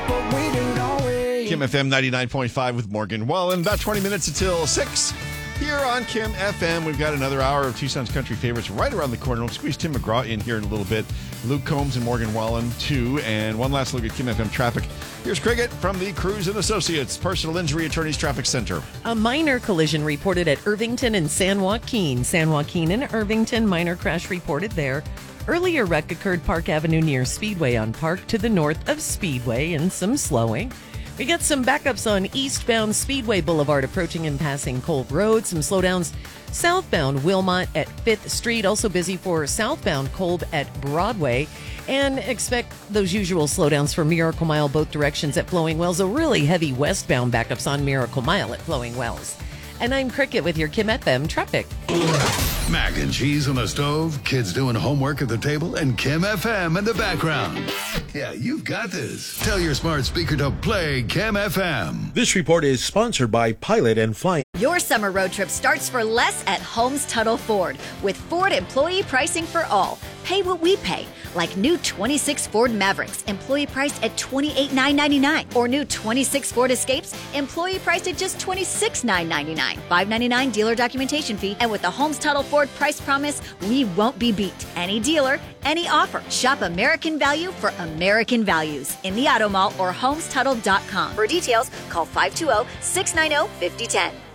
but we do, don't we? Kim FM 99.5 with Morgan Wallen. About 20 minutes until 6. Here on Kim FM, we've got another hour of Tucson's country favorites right around the corner. We'll squeeze Tim McGraw in here in a little bit. Luke Combs and Morgan Wallen, too. And one last look at Kim FM traffic. Here's Cricket from the Cruz & Associates Personal Injury Attorneys Traffic Center. A minor collision reported at Irvington and San Joaquin. San Joaquin and Irvington, minor crash reported there. Earlier wreck occurred Park Avenue near Speedway on Park to the north of Speedway and some slowing. We got some backups on eastbound Speedway Boulevard approaching and passing Colt Road. Some slowdowns southbound Wilmot at 5th Street. Also busy for southbound Kolb at Broadway. And expect those usual slowdowns for Miracle Mile both directions at Flowing Wells. A really heavy westbound backups on Miracle Mile at Flowing Wells. And I'm Cricket with your Kim FM traffic. Mac and cheese on the stove, kids doing homework at the table, and Kim FM in the background. Yeah, you've got this. Tell your smart speaker to play Kim FM. This report is sponsored by Pilot and Flight. Your summer road trip starts for less at Holmes Tuttle Ford. With Ford employee pricing for all. Pay what we pay. Like new 26 Ford Mavericks, employee priced at $28,999. Or new 26 Ford Escapes, employee priced at just $26,999. $599 dealer documentation fee. And with the Holmes Tuttle Ford price promise, we won't be beat. Any dealer, any offer. Shop American Value for American values in the Auto Mall or HolmesTuttle.com. For details, call 520-690-5010.